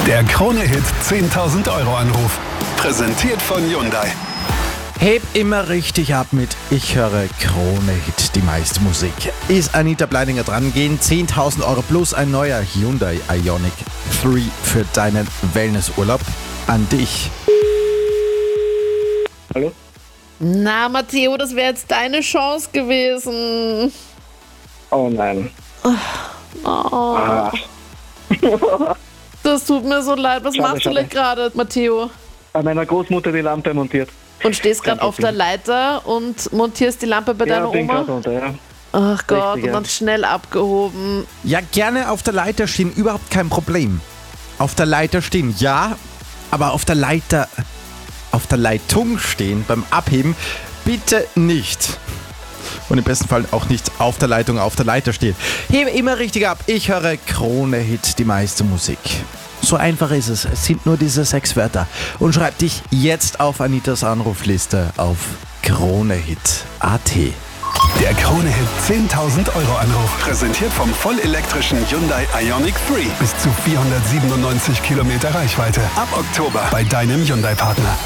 Der Krone-Hit 10.000 € Anruf. Präsentiert von Hyundai. Heb immer richtig ab mit Ich höre Krone-Hit, die meiste Musik. Ist Anita Bleininger dran, gehen 10.000 € plus ein neuer Hyundai Ioniq 3 für deinen Wellnessurlaub an dich. Hallo? Na, Matteo, das wäre jetzt deine Chance gewesen. Oh nein. Das tut mir so leid. Was machst du denn gerade, Matteo? Bei meiner Großmutter die Lampe montiert. Und stehst gerade auf der Leiter und montierst die Lampe bei deiner bin Oma? gerade unter, ja. Ach Gott, Richtig, und dann schnell abgehoben. Ja, gerne auf der Leiter stehen, überhaupt kein Problem. Auf der Leiter stehen, ja, aber auf der Leitung stehen beim Abheben bitte nicht. Und im besten Fall auch nicht auf der Leitung, auf der Leiter stehen. Hebe immer richtig ab. Ich höre Krone-Hit, die meiste Musik. So einfach ist es. Es sind nur diese 6 Wörter. Und schreib dich jetzt auf Anitas Anrufliste auf KroneHit.at. Der Krone-Hit 10.000 € Anruf. Präsentiert vom vollelektrischen Hyundai Ioniq 3. Bis zu 497 Kilometer Reichweite. Ab Oktober bei deinem Hyundai-Partner.